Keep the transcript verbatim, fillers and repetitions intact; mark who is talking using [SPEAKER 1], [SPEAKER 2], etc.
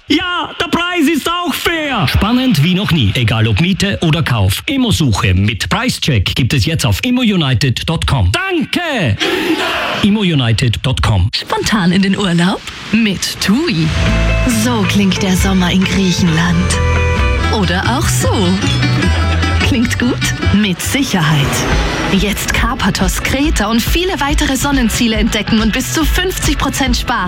[SPEAKER 1] Ja, der Preis ist auch fair. Spannend wie noch nie, egal ob Miete oder Kauf. Immosuche mit Preischeck gibt es jetzt auf immounited punkt com. Danke! immounited punkt com.
[SPEAKER 2] Spontan in den Urlaub? Mit TUI. So klingt der Sommer in Griechenland. Oder auch so. Klingt gut? Mit Sicherheit. Jetzt Karpathos, Kreta und viele weitere Sonnenziele entdecken und bis zu fünfzig Prozent sparen.